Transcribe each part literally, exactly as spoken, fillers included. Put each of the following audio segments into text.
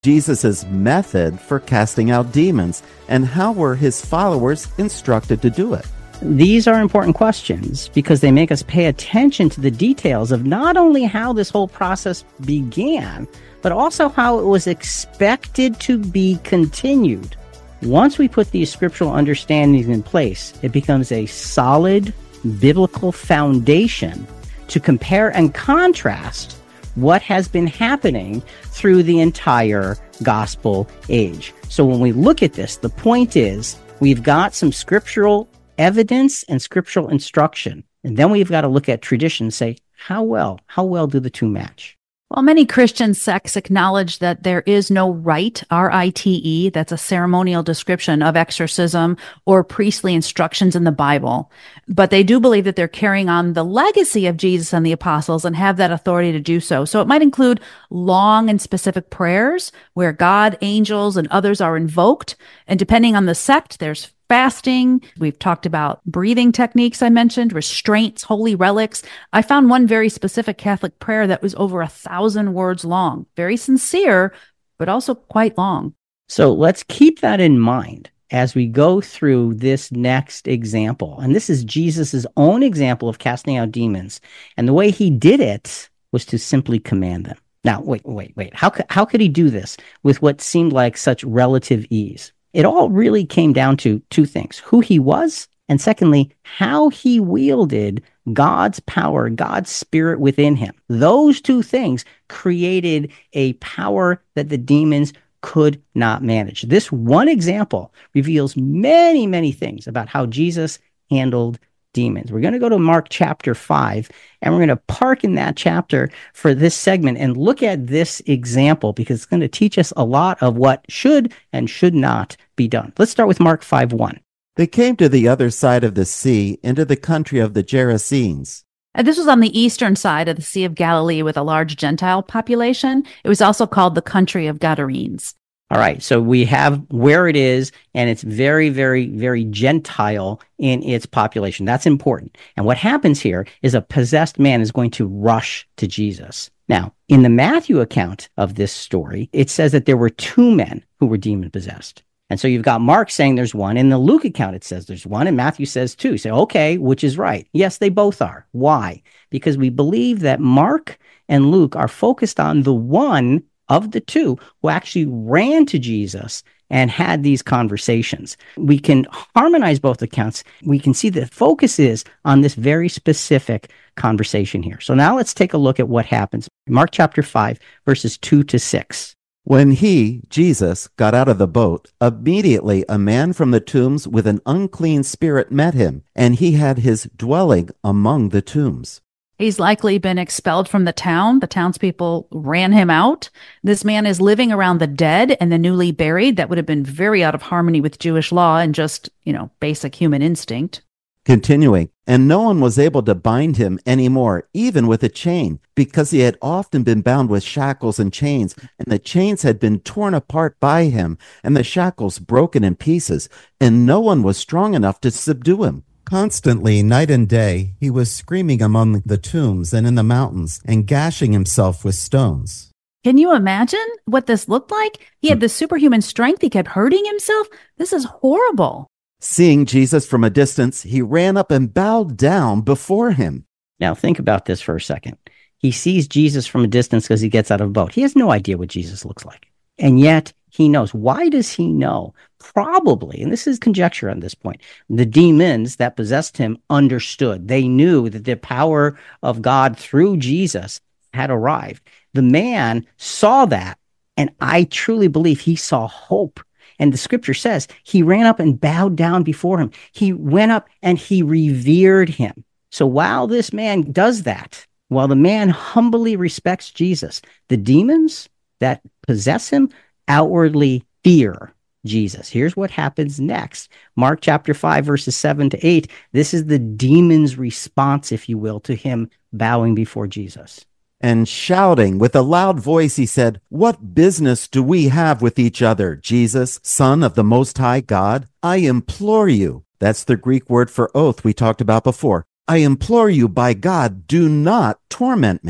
Jesus' method for casting out demons, and how were his followers instructed to do it? These are important questions because they make us pay attention to the details of not only how this whole process began, but also how it was expected to be continued. Once we put these scriptural understandings in place, it becomes a solid biblical foundation to compare and contrast what has been happening through the entire gospel age. So when we look at this, the point is we've got some scriptural evidence and scriptural instruction, and then we've got to look at tradition and say, how well, how well do the two match? Well, many Christian sects acknowledge that there is no rite, R I T E, that's a ceremonial description of exorcism or priestly instructions in the Bible. But they do believe that they're carrying on the legacy of Jesus and the apostles and have that authority to do so. So it might include long and specific prayers where God, angels, and others are invoked. And depending on the sect, there's fasting. We've talked about breathing techniques I mentioned, restraints, holy relics. I found one very specific Catholic prayer that was over a thousand words long. Very sincere, but also quite long. So let's keep that in mind as we go through this next example. And this is Jesus' own example of casting out demons. And the way he did it was to simply command them. Now, wait, wait, wait. How, how could he do this with what seemed like such relative ease? It all really came down to two things: who he was, and secondly, how he wielded God's power, God's spirit within him. Those two things created a power that the demons could not manage. This one example reveals many, many things about how Jesus handled demons. We're going to go to Mark chapter five, and we're going to park in that chapter for this segment and look at this example because it's going to teach us a lot of what should and should not be done. Let's start with Mark five one. They came to the other side of the sea, into the country of the Gerasenes. And this was on the eastern side of the Sea of Galilee with a large Gentile population. It was also called the country of Gadarenes. All right, so we have where it is, and it's very, very, very Gentile in its population. That's important. And what happens here is a possessed man is going to rush to Jesus. Now, in the Matthew account of this story, it says that there were two men who were demon-possessed. And so you've got Mark saying there's one. In the Luke account, it says there's one, and Matthew says two. So, okay, which is right? Yes, they both are. Why? Because we believe that Mark and Luke are focused on the one of the two who actually ran to Jesus and had these conversations. We can harmonize both accounts. We can see the focus is on this very specific conversation here. So now let's take a look at what happens. Mark chapter five, verses two to six. When he, Jesus, got out of the boat, immediately a man from the tombs with an unclean spirit met him, and he had his dwelling among the tombs. He's likely been expelled from the town. The townspeople ran him out. This man is living around the dead and the newly buried. That would have been very out of harmony with Jewish law and just, you know, basic human instinct. Continuing, and no one was able to bind him anymore, even with a chain, because he had often been bound with shackles and chains, and the chains had been torn apart by him, and the shackles broken in pieces, and no one was strong enough to subdue him. Constantly, night and day, he was screaming among the tombs and in the mountains and gashing himself with stones. Can you imagine what this looked like? He had this superhuman strength. He kept hurting himself. This is horrible. Seeing Jesus from a distance, he ran up and bowed down before him. Now think about this for a second. He sees Jesus from a distance because he gets out of a boat. He has no idea what Jesus looks like. And yet he knows. Why does he know? Probably, and this is conjecture on this point, the demons that possessed him understood. They knew that the power of God through Jesus had arrived. The man saw that, and I truly believe he saw hope. And the scripture says he ran up and bowed down before him. He went up and he revered him. So while this man does that, while the man humbly respects Jesus, the demons that possess him outwardly fear Jesus. Here's what happens next. Mark chapter five, verses seven to eight. This is the demon's response, if you will, to him bowing before Jesus. And shouting with a loud voice, he said, "What business do we have with each other, Jesus, Son of the Most High God? I implore you." That's the Greek word for oath we talked about before. "I implore you by God, do not torment me."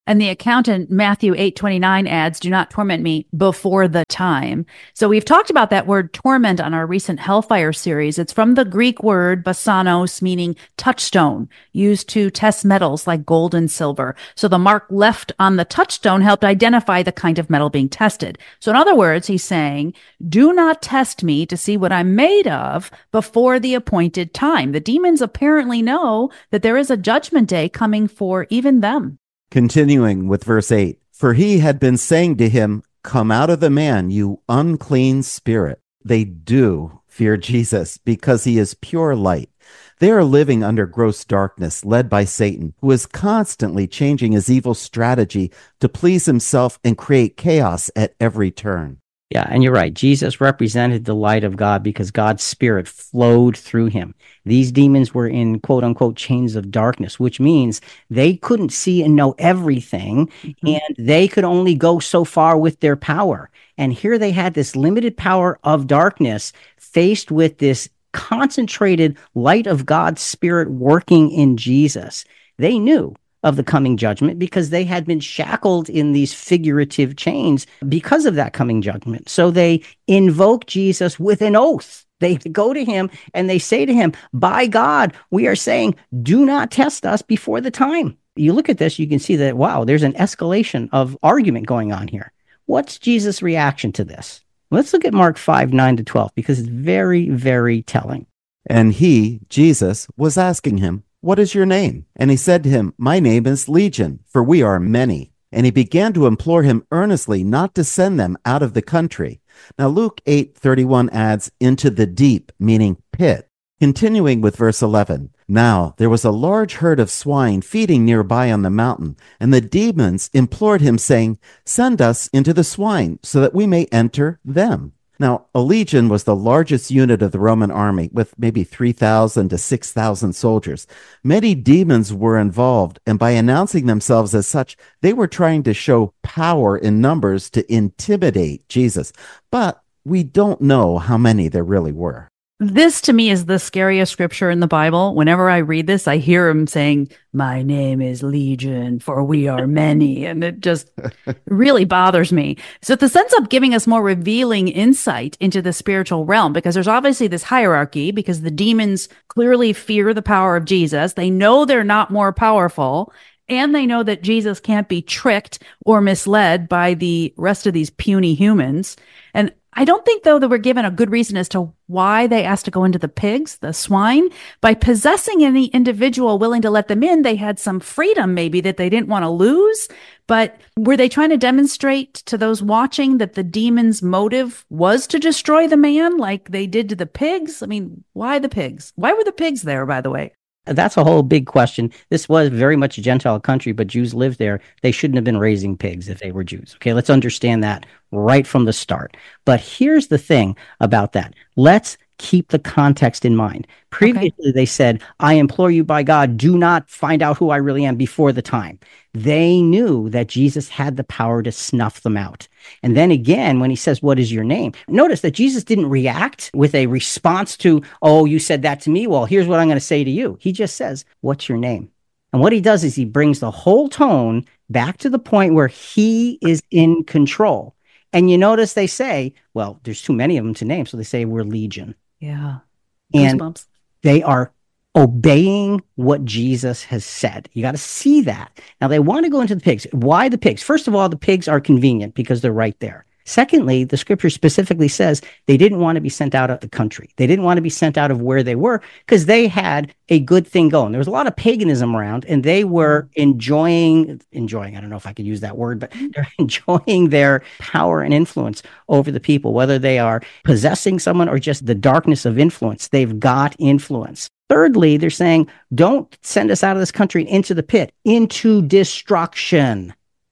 And the account in Matthew eight twenty-nine adds, do not torment me before the time. So we've talked about that word torment on our recent Hellfire series. It's from the Greek word basanos, meaning touchstone, used to test metals like gold and silver. So the mark left on the touchstone helped identify the kind of metal being tested. So in other words, he's saying, do not test me to see what I'm made of before the appointed time. The demons apparently know that there is a judgment day coming for even them. Continuing with verse eight, for he had been saying to him, come out of the man, you unclean spirit. They do fear Jesus because he is pure light. They are living under gross darkness, led by Satan, who is constantly changing his evil strategy to please himself and create chaos at every turn. Yeah, and you're right. Jesus represented the light of God because God's spirit flowed through him. These demons were in quote unquote chains of darkness, which means they couldn't see and know everything, mm-hmm. and they could only go so far with their power. And here they had this limited power of darkness faced with this concentrated light of God's spirit working in Jesus. They knew of the coming judgment because they had been shackled in these figurative chains because of that coming judgment. So they invoke Jesus with an oath. They go to him and they say to him, by God, we are saying, do not test us before the time. You look at this, you can see that, wow, there's an escalation of argument going on here. What's Jesus' reaction to this? Let's look at Mark five, nine to twelve, because it's very, very telling. And he, Jesus, was asking him, what is your name? And he said to him, my name is Legion, for we are many. And he began to implore him earnestly not to send them out of the country. Now Luke eight thirty-one adds, into the deep, meaning pit. Continuing with verse eleven, now there was a large herd of swine feeding nearby on the mountain, and the demons implored him, saying, send us into the swine, so that we may enter them. Now, a legion was the largest unit of the Roman army, with maybe three thousand to six thousand soldiers. Many demons were involved, and by announcing themselves as such, they were trying to show power in numbers to intimidate Jesus. But we don't know how many there really were. This to me is the scariest scripture in the Bible. Whenever I read this, I hear him saying, my name is Legion, for we are many. And it just really bothers me. So this ends up giving us more revealing insight into the spiritual realm, because there's obviously this hierarchy, because the demons clearly fear the power of Jesus. They know they're not more powerful, and they know that Jesus can't be tricked or misled by the rest of these puny humans. And I don't think, though, that we're given a good reason as to why they asked to go into the pigs, the swine. By possessing any individual willing to let them in, they had some freedom maybe that they didn't want to lose. But were they trying to demonstrate to those watching that the demon's motive was to destroy the man like they did to the pigs? I mean, why the pigs? Why were the pigs there, by the way? That's a whole big question. This was very much a Gentile country, but Jews lived there. They shouldn't have been raising pigs if they were Jews. Okay, let's understand that right from the start. But here's the thing about that. Let's keep the context in mind. Previously, okay. They said, I implore you by God, do not find out who I really am before the time. They knew that Jesus had the power to snuff them out. And then again, when he says, what is your name? Notice that Jesus didn't react with a response to, oh, you said that to me. Well, here's what I'm going to say to you. He just says, what's your name? And what he does is he brings the whole tone back to the point where he is in control. And you notice they say, well, there's too many of them to name. So they say we're Legion. Yeah. And Goosebumps. They are obeying what Jesus has said. You got to see that. Now, they want to go into the pigs. Why the pigs? First of all, the pigs are convenient because they're right there. Secondly, the scripture specifically says they didn't want to be sent out of the country. They didn't want to be sent out of where they were because they had a good thing going. There was a lot of paganism around, and they were enjoying, enjoying, I don't know if I could use that word, but they're enjoying their power and influence over the people, whether they are possessing someone or just the darkness of influence. They've got influence. Thirdly, they're saying, don't send us out of this country into the pit, into destruction.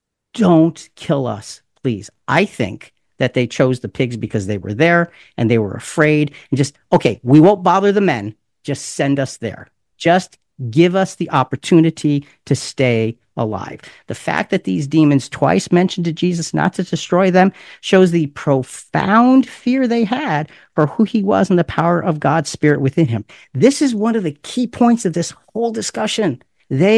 Don't kill us, please. I think that they chose the pigs because they were there and they were afraid and just, okay, we won't bother the men. Just send us there. Just give us the opportunity to stay alive. The fact that these demons twice mentioned to Jesus not to destroy them shows the profound fear they had for who he was and the power of God's spirit within him. This is one of the key points of this whole discussion. They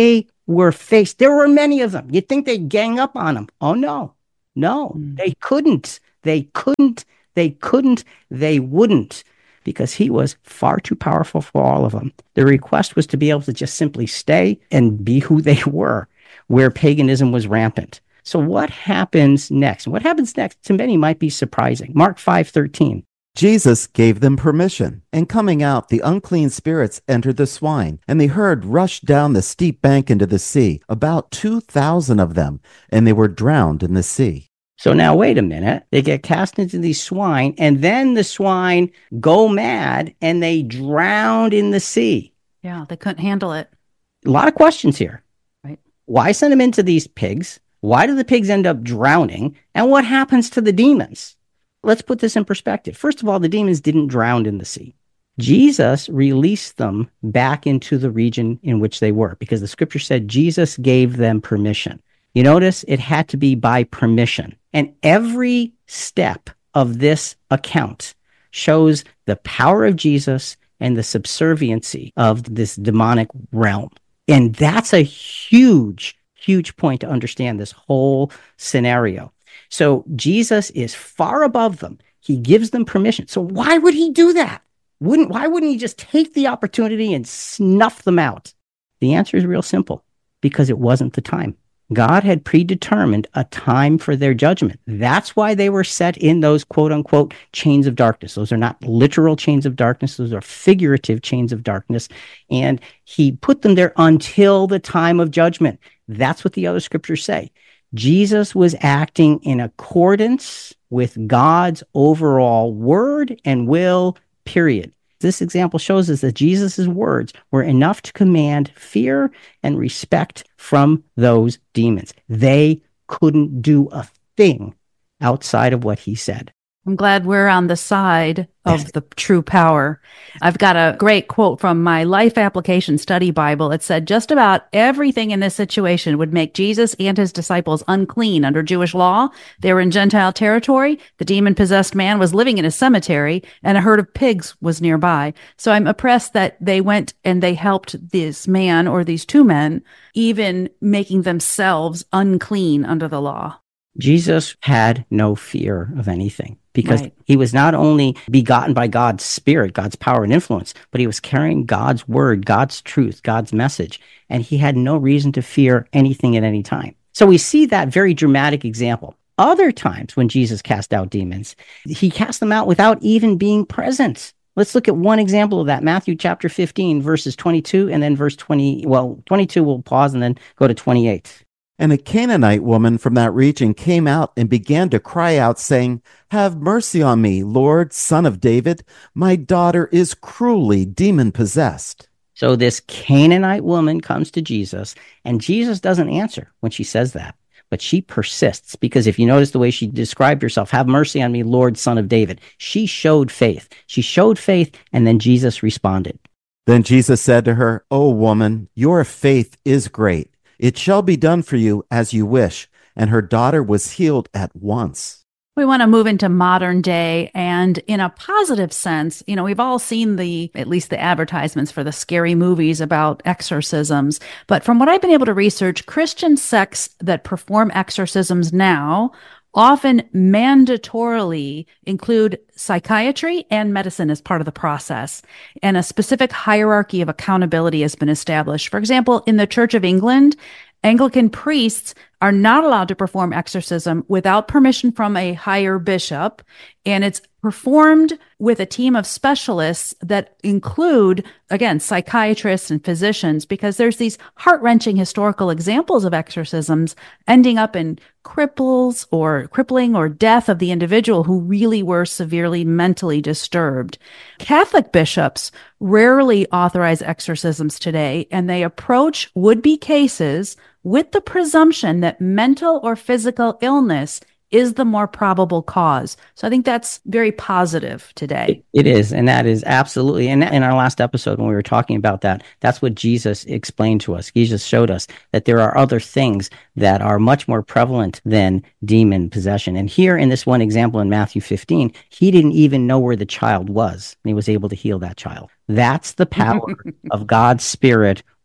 were faced. There were many of them. You'd think they'd gang up on him. Oh, no, no, mm. they couldn't. They couldn't. They couldn't. They wouldn't, because he was far too powerful for all of them. The request was to be able to just simply stay and be who they were, where paganism was rampant. So what happens next? What happens next to many might be surprising. Mark five thirteen. Jesus gave them permission, and coming out, the unclean spirits entered the swine, and the herd rushed down the steep bank into the sea, about two thousand of them, and they were drowned in the sea. So now, wait a minute. They get cast into these swine, and then the swine go mad, and they drowned in the sea. Yeah, they couldn't handle it. A lot of questions here. Right. Why send them into these pigs? Why do the pigs end up drowning? And what happens to the demons? Let's put this in perspective. First of all, the demons didn't drown in the sea. Jesus released them back into the region in which they were, because the scripture said Jesus gave them permission. You notice it had to be by permission. And every step of this account shows the power of Jesus and the subserviency of this demonic realm. And that's a huge, huge point to understand this whole scenario. So Jesus is far above them. He gives them permission. So why would he do that? Wouldn't, why wouldn't he just take the opportunity and snuff them out? The answer is real simple, because it wasn't the time. God had predetermined a time for their judgment. That's why they were set in those quote unquote chains of darkness. Those are not literal chains of darkness. Those are figurative chains of darkness. And he put them there until the time of judgment. That's what the other scriptures say. Jesus was acting in accordance with God's overall word and will, period. This example shows us that Jesus' words were enough to command fear and respect from those demons. They couldn't do a thing outside of what he said. I'm glad we're on the side of the true power. I've got a great quote from my Life Application Study Bible. It said, just about everything in this situation would make Jesus and his disciples unclean under Jewish law. They were in Gentile territory. The demon-possessed man was living in a cemetery, and a herd of pigs was nearby. So I'm impressed that they went and they helped this man, or these two men, even making themselves unclean under the law. Jesus had no fear of anything, because right. he was not only begotten by God's Spirit, God's power and influence, but he was carrying God's word, God's truth, God's message, and he had no reason to fear anything at any time. So we see that very dramatic example. Other times when Jesus cast out demons, he cast them out without even being present. Let's look at one example of that. Matthew chapter fifteen, verses twenty-two, and then verse twenty. Well, twenty-two, we'll pause and then go to twenty-eight. And a Canaanite woman from that region came out and began to cry out, saying, "Have mercy on me, Lord, Son of David. My daughter is cruelly demon-possessed." So this Canaanite woman comes to Jesus, and Jesus doesn't answer when she says that. But she persists, because if you notice the way she described herself, "Have mercy on me, Lord, Son of David," she showed faith. She showed faith, and then Jesus responded. Then Jesus said to her, "O woman, your faith is great. It shall be done for you as you wish." And her daughter was healed at once. We want to move into modern day, and in a positive sense, you know, we've all seen the, at least the advertisements for the scary movies about exorcisms. But from what I've been able to research, Christian sects that perform exorcisms now often mandatorily include psychiatry and medicine as part of the process, and a specific hierarchy of accountability has been established. For example, in the Church of England, Anglican priests are not allowed to perform exorcism without permission from a higher bishop, and it's performed with a team of specialists that include, again, psychiatrists and physicians, because there's these heart-wrenching historical examples of exorcisms ending up in cripples or crippling or death of the individual who really were severely mentally disturbed. Catholic bishops rarely authorize exorcisms today, and they approach would-be cases with the presumption that mental or physical illness is the more probable cause. So I think that's very positive today. It is, and that is absolutely, and in our last episode when we were talking about that, that's what Jesus explained to us. Jesus showed us that there are other things that are much more prevalent than demon possession. And here in this one example in Matthew fifteen, he didn't even know where the child was, and he was able to heal that child. That's the power of God's Spirit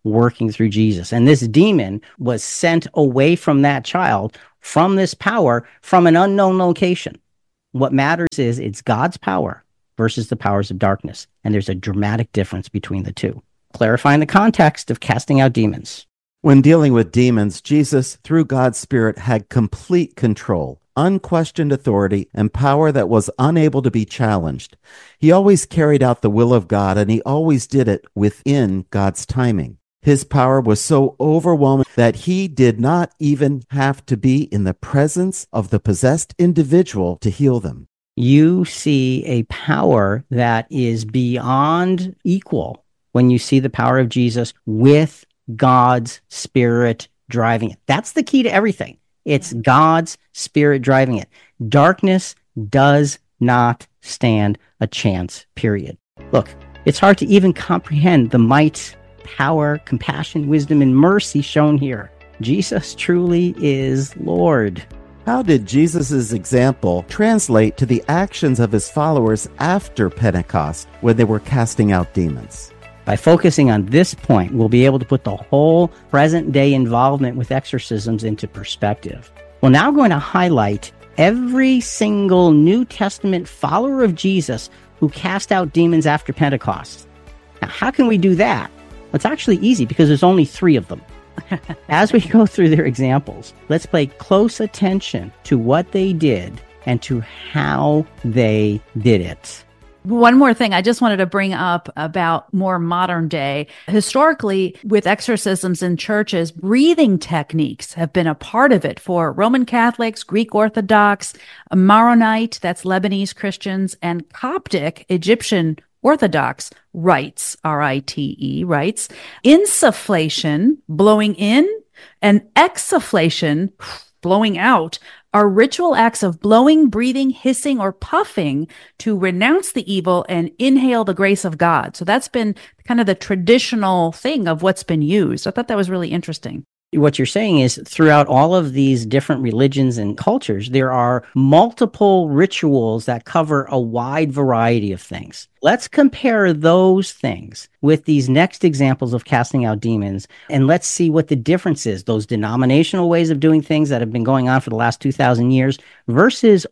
working through Jesus. And this demon was sent away from that child, from this power, from an unknown location. What matters is it's God's power versus the powers of darkness. And there's a dramatic difference between the two. Clarifying the context of casting out demons. When dealing with demons, Jesus, through God's Spirit, had complete control, unquestioned authority, and power that was unable to be challenged. He always carried out the will of God, and he always did it within God's timing. His power was so overwhelming that he did not even have to be in the presence of the possessed individual to heal them. You see a power that is beyond equal when you see the power of Jesus with God's Spirit driving it. That's the key to everything. It's God's Spirit driving it. Darkness does not stand a chance, period. Look, it's hard to even comprehend the might, power, compassion, wisdom, and mercy shown here. Jesus truly is Lord. How did Jesus' example translate to the actions of his followers after Pentecost when they were casting out demons? By focusing on this point, we'll be able to put the whole present-day involvement with exorcisms into perspective. We're now going to highlight every single New Testament follower of Jesus who cast out demons after Pentecost. Now, how can we do that? Well, it's actually easy because there's only three of them. As we go through their examples, let's pay close attention to what they did and to how they did it. One more thing I just wanted to bring up about more modern day. Historically, with exorcisms in churches, breathing techniques have been a part of it for Roman Catholics, Greek Orthodox, Maronite, that's Lebanese Christians, and Coptic Egyptian Orthodox rites, R I T E, rites. Insufflation, blowing in, and exsufflation, blowing out, are ritual acts of blowing, breathing, hissing, or puffing to renounce the evil and inhale the grace of God. So that's been kind of the traditional thing of what's been used. I thought that was really interesting. What you're saying is throughout all of these different religions and cultures, there are multiple rituals that cover a wide variety of things. Let's compare those things with these next examples of casting out demons, and let's see what the difference is, those denominational ways of doing things that have been going on for the last two thousand years versus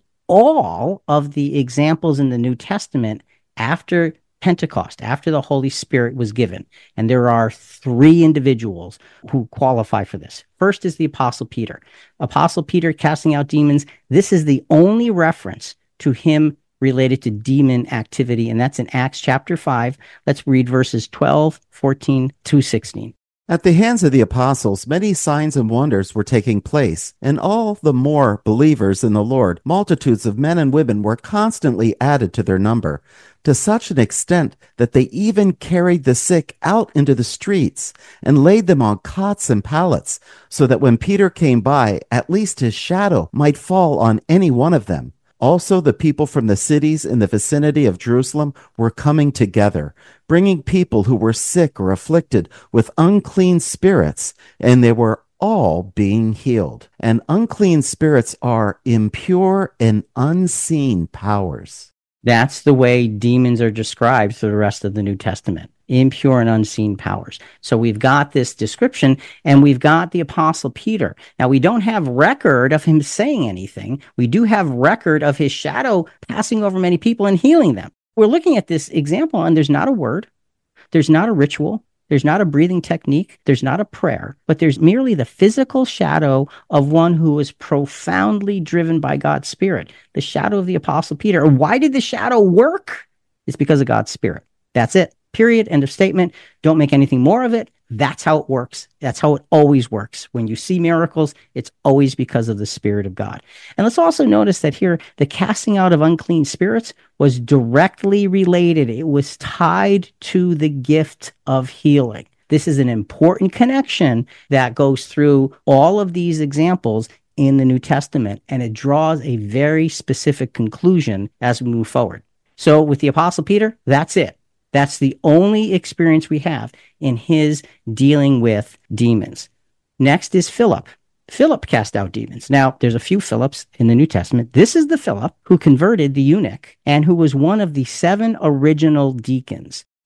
all of the examples in the New Testament after Pentecost, after the Holy Spirit was given. And there are three individuals who qualify for this. First is the Apostle Peter. Apostle Peter casting out demons. This is the only reference to him related to demon activity, and that's in Acts chapter five. Let's read verses twelve, fourteen to sixteen. At the hands of the apostles, many signs and wonders were taking place, and all the more believers in the Lord, multitudes of men and women were constantly added to their number, to such an extent that they even carried the sick out into the streets and laid them on cots and pallets, so that when Peter came by, at least his shadow might fall on any one of them. Also, the people from the cities in the vicinity of Jerusalem were coming together, bringing people who were sick or afflicted with unclean spirits, and they were all being healed. And unclean spirits are impure and unseen powers. That's the way demons are described through the rest of the New Testament. Impure and unseen powers. So we've got this description, and we've got the Apostle Peter. Now, we don't have record of him saying anything. We do have record of his shadow passing over many people and healing them. We're looking at this example, and there's not a word. There's not a ritual. There's not a breathing technique. There's not a prayer. But there's merely the physical shadow of one who is profoundly driven by God's Spirit. The shadow of the Apostle Peter. Why did the shadow work? It's because of God's Spirit. That's it. Period. End of statement. Don't make anything more of it. That's how it works. That's how it always works. When you see miracles, it's always because of the Spirit of God. And let's also notice that here, the casting out of unclean spirits was directly related. It was tied to the gift of healing. This is an important connection that goes through all of these examples in the New Testament, and it draws a very specific conclusion as we move forward. So with the Apostle Peter, that's it. That's the only experience we have in his dealing with demons. Next is Philip. Philip cast out demons. Now, there's a few Philips in the New Testament. This is the Philip who converted the eunuch and who was one of the seven original deacons.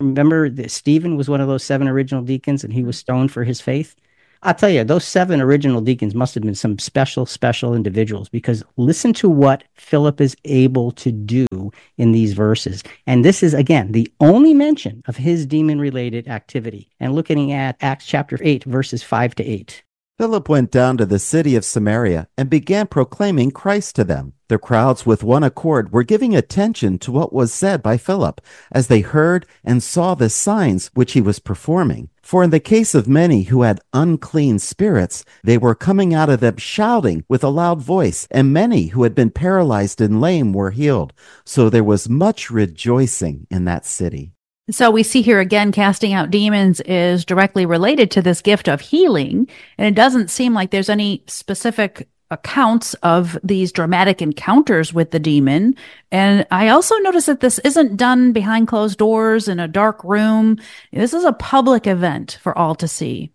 Remember that Stephen was one of those seven original deacons and he was stoned for his faith? I'll tell you, those seven original deacons must have been some special, special individuals, because listen to what Philip is able to do in these verses. And this is, again, the only mention of his demon-related activity. And looking at Acts chapter eight, verses five to eight. Philip went down to the city of Samaria and began proclaiming Christ to them. The crowds with one accord were giving attention to what was said by Philip, as they heard and saw the signs which he was performing. For in the case of many who had unclean spirits, they were coming out of them shouting with a loud voice, and many who had been paralyzed and lame were healed. So there was much rejoicing in that city. So we see here again, casting out demons is directly related to this gift of healing. And it doesn't seem like there's any specific accounts of these dramatic encounters with the demon. And I also notice that this isn't done behind closed doors in a dark room. This is a public event for all to see.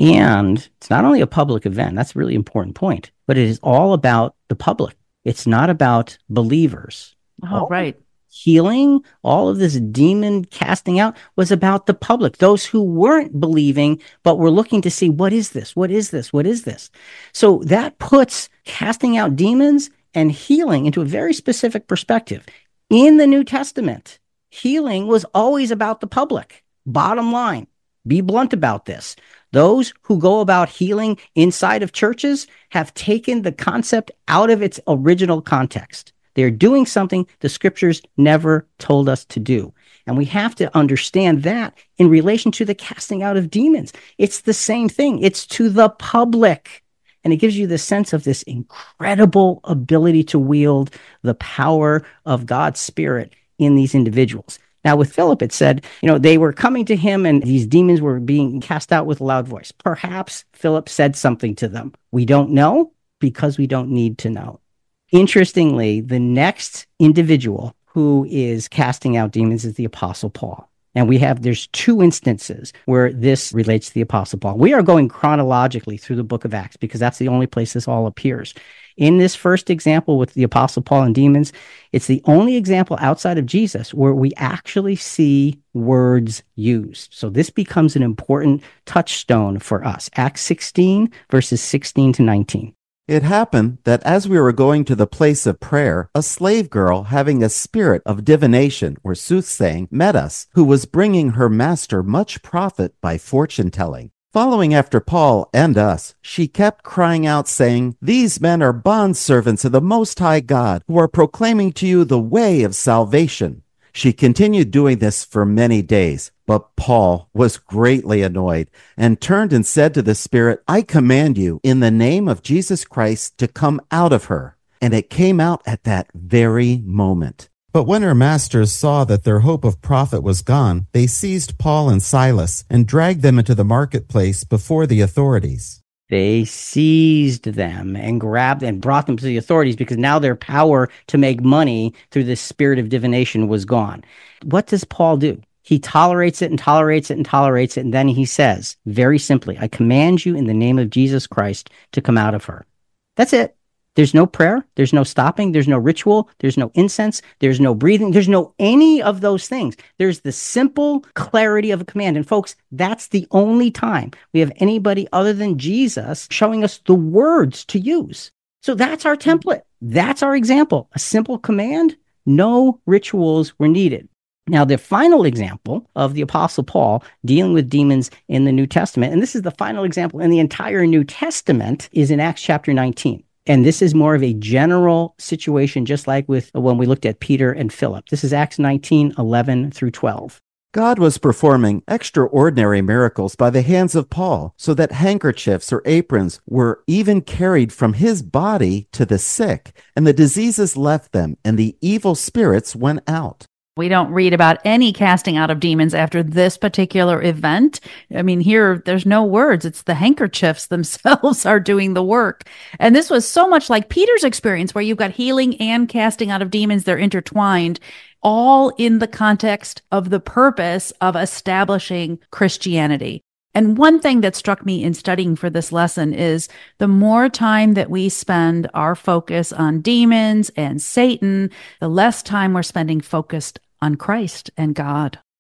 And it's not only a public event, that's a really important point, but it is all about the public. It's not about believers. Oh, right. Healing, all of this demon casting out was about the public, those who weren't believing, but were looking to see, what is this? What is this? What is this? So that puts casting out demons and healing into a very specific perspective. In the New Testament, healing was always about the public. Bottom line, be blunt about this. Those who go about healing inside of churches have taken the concept out of its original context. They're doing something the scriptures never told us to do. And we have to understand that in relation to the casting out of demons. It's the same thing. It's to the public. And it gives you the sense of this incredible ability to wield the power of God's Spirit in these individuals. Now, with Philip, it said, you know, they were coming to him and these demons were being cast out with a loud voice. Perhaps Philip said something to them. We don't know because we don't need to know. Interestingly, the next individual who is casting out demons is the Apostle Paul. And we have, there's two instances where this relates to the Apostle Paul. We are going chronologically through the book of Acts because that's the only place this all appears. In this first example with the Apostle Paul and demons, it's the only example outside of Jesus where we actually see words used. So this becomes an important touchstone for us. Acts sixteen, verses sixteen to nineteen. It happened that as we were going to the place of prayer, a slave girl having a spirit of divination or soothsaying met us, who was bringing her master much profit by fortune-telling. Following after Paul and us, she kept crying out, saying, "These men are bondservants of the Most High God, who are proclaiming to you the way of salvation." She continued doing this for many days, but Paul was greatly annoyed and turned and said to the spirit, "I command you in the name of Jesus Christ to come out of her." And it came out at that very moment. But when her masters saw that their hope of profit was gone, they seized Paul and Silas and dragged them into the marketplace before the authorities. They seized them and grabbed and brought them to the authorities because now their power to make money through this spirit of divination was gone. What does Paul do? He tolerates it and tolerates it and tolerates it. And then he says, very simply, "I command you in the name of Jesus Christ to come out of her." That's it. There's no prayer. There's no stopping. There's no ritual. There's no incense. There's no breathing. There's no any of those things. There's the simple clarity of a command. And folks, that's the only time we have anybody other than Jesus showing us the words to use. So that's our template. That's our example. A simple command. No rituals were needed. Now, the final example of the Apostle Paul dealing with demons in the New Testament, and this is the final example in the entire New Testament, is in Acts chapter nineteen. And this is more of a general situation, just like with when we looked at Peter and Philip. This is Acts nineteen, eleven through twelve. God was performing extraordinary miracles by the hands of Paul, so that handkerchiefs or aprons were even carried from his body to the sick, and the diseases left them, and the evil spirits went out. We don't read about any casting out of demons after this particular event. I mean, here, there's no words. It's the handkerchiefs themselves are doing the work. And this was so much like Peter's experience, where you've got healing and casting out of demons. They're intertwined, all in the context of the purpose of establishing Christianity. And one thing that struck me in studying for this lesson is the more time that we spend our focus on demons and Satan, the less time we're spending focused on Christ and God.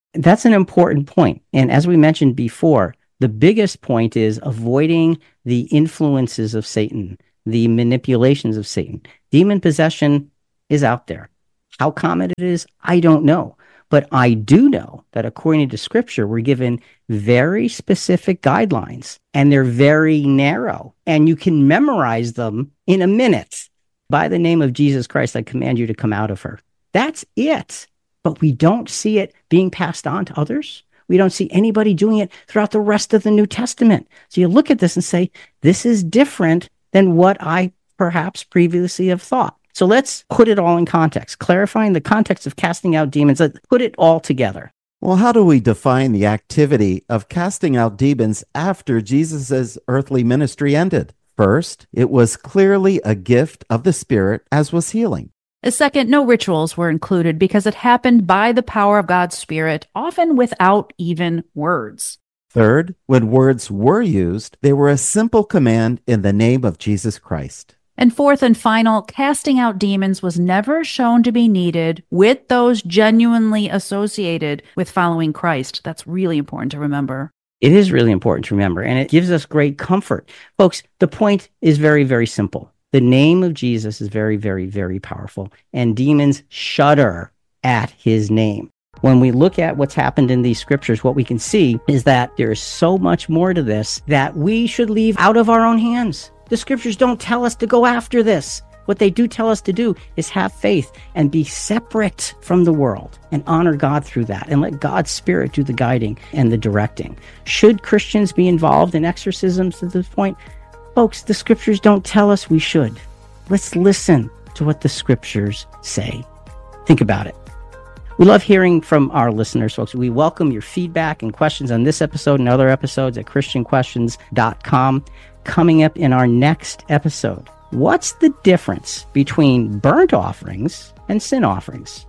That's an important point. And as we mentioned before, the biggest point is avoiding the influences of Satan, the manipulations of Satan. Demon possession is out there. How common it is, I don't know. But I do know that according to Scripture, we're given very specific guidelines, and they're very narrow, and you can memorize them in a minute. By the name of Jesus Christ, I command you to come out of her. That's it. But we don't see it being passed on to others. We don't see anybody doing it throughout the rest of the New Testament. So you look at this and say, this is different than what I perhaps previously have thought. So let's put it all in context, clarifying the context of casting out demons. Let's put it all together. Well, how do we define the activity of casting out demons after Jesus' earthly ministry ended? First, it was clearly a gift of the Spirit, as was healing. Second, no rituals were included because it happened by the power of God's Spirit, often without even words. Third, when words were used, they were a simple command in the name of Jesus Christ. And fourth and final, casting out demons was never shown to be needed with those genuinely associated with following Christ. That's really important to remember. It is really important to remember, and it gives us great comfort. Folks, the point is very, very simple. The name of Jesus is very, very, very powerful, and demons shudder at his name. When we look at what's happened in these scriptures, what we can see is that there is so much more to this that we should leave out of our own hands. The scriptures don't tell us to go after this. What they do tell us to do is have faith and be separate from the world and honor God through that and let God's Spirit do the guiding and the directing. Should Christians be involved in exorcisms at this point? Folks, the scriptures don't tell us we should. Let's listen to what the scriptures say. Think about it. We love hearing from our listeners, folks. We welcome your feedback and questions on this episode and other episodes at christian questions dot com. Coming up in our next episode, what's the difference between burnt offerings and sin offerings?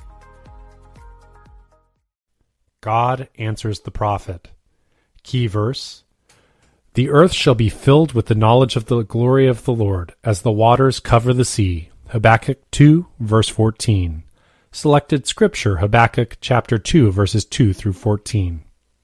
God answers the prophet. Key verse: The earth shall be filled with the knowledge of the glory of the Lord, as the waters cover the sea. Habakkuk two, verse fourteen. Selected scripture, Habakkuk chapter two, verses two through fourteen.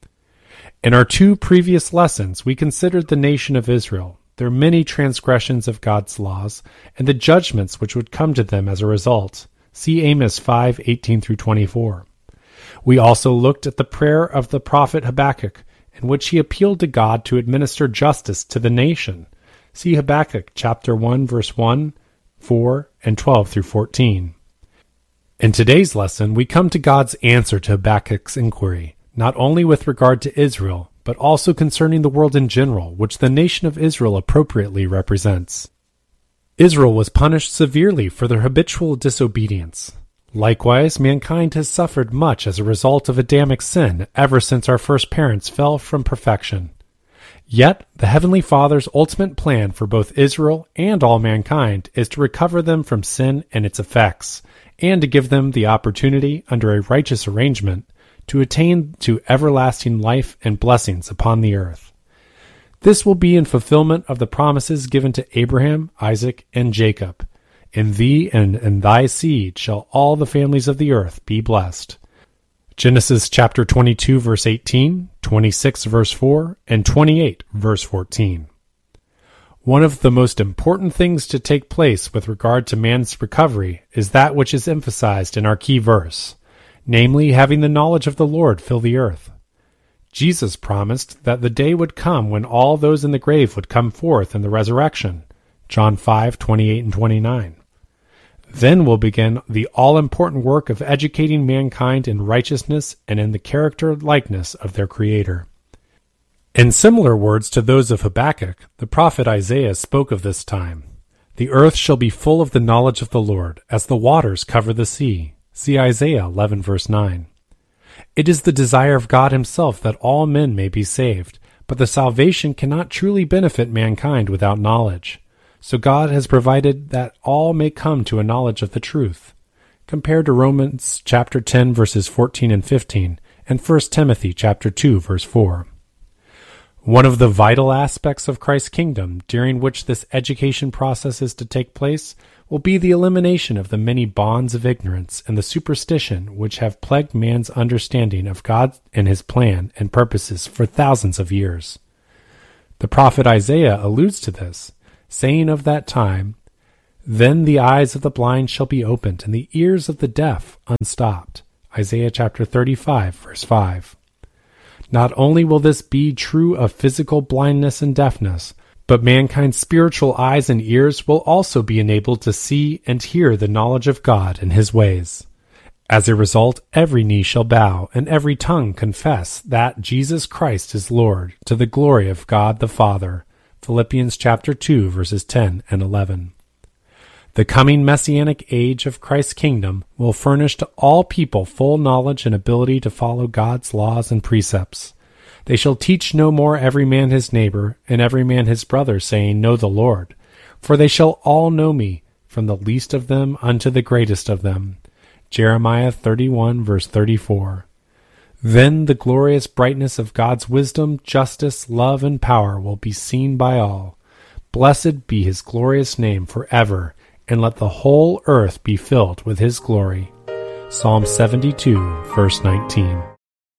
In our two previous lessons, we considered the nation of Israel, their many transgressions of God's laws, and the judgments which would come to them as a result. See Amos five, eighteen through twenty-four. We also looked at the prayer of the prophet Habakkuk, in which he appealed to God to administer justice to the nation. See Habakkuk chapter one, verse one, four, and twelve through fourteen. In today's lesson, we come to God's answer to Habakkuk's inquiry, not only with regard to Israel, but also concerning the world in general, which the nation of Israel appropriately represents. Israel was punished severely for their habitual disobedience. Likewise, mankind has suffered much as a result of Adamic sin ever since our first parents fell from perfection. Yet, the Heavenly Father's ultimate plan for both Israel and all mankind is to recover them from sin and its effects, and to give them the opportunity, under a righteous arrangement, to attain to everlasting life and blessings upon the earth. This will be in fulfillment of the promises given to Abraham, Isaac, and Jacob. In thee and in thy seed shall all the families of the earth be blessed. Genesis chapter twenty-two, verse eighteen, twenty-six, verse four, and twenty-eight, verse fourteen. One of the most important things to take place with regard to man's recovery is that which is emphasized in our key verse, namely, having the knowledge of the Lord fill the earth. Jesus promised that the day would come when all those in the grave would come forth in the resurrection. John five, twenty-eight and twenty-nine. Then will begin the all-important work of educating mankind in righteousness and in the character likeness of their Creator. In similar words to those of Habakkuk, the prophet Isaiah spoke of this time. The earth shall be full of the knowledge of the Lord, as the waters cover the sea. See Isaiah eleven, verse nine. It is the desire of God himself that all men may be saved, but the salvation cannot truly benefit mankind without knowledge. So God has provided that all may come to a knowledge of the truth. Compare to Romans chapter ten, verses fourteen and fifteen, and First Timothy chapter two, verse four. One of the vital aspects of Christ's kingdom, during which this education process is to take place, will be the elimination of the many bonds of ignorance and the superstition which have plagued man's understanding of God and his plan and purposes for thousands of years. The prophet Isaiah alludes to this, saying of that time, "Then the eyes of the blind shall be opened, and the ears of the deaf unstopped." Isaiah chapter thirty-five, verse five. Not only will this be true of physical blindness and deafness, but mankind's spiritual eyes and ears will also be enabled to see and hear the knowledge of God and his ways. As a result, every knee shall bow and every tongue confess that Jesus Christ is Lord, to the glory of God the Father. Philippians chapter two, verses ten and eleven. The coming messianic age of Christ's kingdom will furnish to all people full knowledge and ability to follow God's laws and precepts. They shall teach no more every man his neighbor, and every man his brother, saying, Know the Lord. For they shall all know me, from the least of them unto the greatest of them. Jeremiah thirty-one, verse thirty-four. Then the glorious brightness of God's wisdom, justice, love, and power will be seen by all. Blessed be his glorious name forever, and let the whole earth be filled with his glory. Psalm seventy-two, verse nineteen.